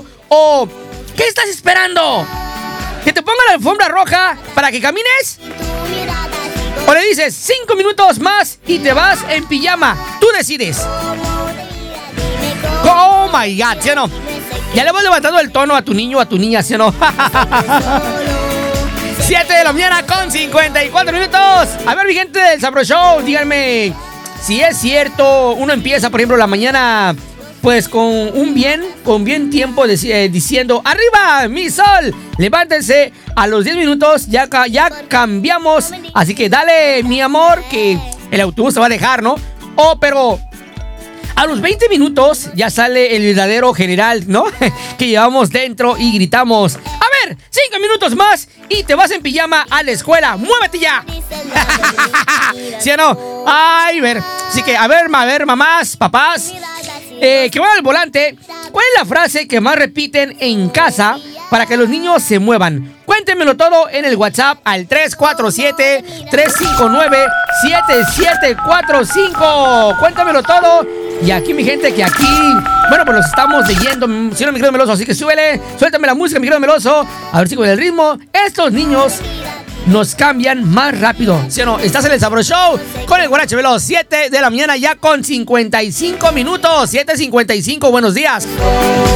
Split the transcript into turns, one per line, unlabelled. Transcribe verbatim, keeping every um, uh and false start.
¿O qué estás esperando? ¿Que te ponga la alfombra roja para que camines? ¿O le dices cinco minutos más y te vas en pijama? Tú decides. Oh my God, ¿sí o no? Ya le hemos levantado el tono a tu niño o a tu niña, ¿sí o no? siete de la mañana con cincuenta y cuatro minutos. A ver, mi gente del Sabro Show, díganme si es cierto. Uno empieza, por ejemplo, la mañana pues con un bien, con bien tiempo de, eh, diciendo, ¡arriba, mi sol! Levántense. A los diez minutos ya, ya cambiamos. Así que dale, mi amor, que el autobús se va a dejar, ¿no? Oh, pero a los veinte minutos ya sale el verdadero general, ¿no? Que llevamos dentro y gritamos, a ver, cinco minutos más y te vas en pijama a la escuela. ¡Muévete ya! ¿Sí o no? Ay, ver. Así que, a ver, a ver, mamás, papás, eh, que van al volante, ¿cuál es la frase que más repiten en casa para que los niños se muevan? Cuéntenmelo todo en el WhatsApp al tres cuatro siete, tres cinco nueve, siete siete cuatro cinco. Cuéntamelo todo. Y aquí, mi gente, que aquí, bueno, pues los estamos leyendo. Si no, mi querido Meloso, así que súbele, suéltame la música, mi querido Meloso. A ver si con el ritmo, estos niños nos cambian más rápido. ¿Sí o no? Estás en el Sabro Show con el Guarache Veloz. siete de la mañana ya con cincuenta y cinco minutos. siete cincuenta y cinco, buenos días.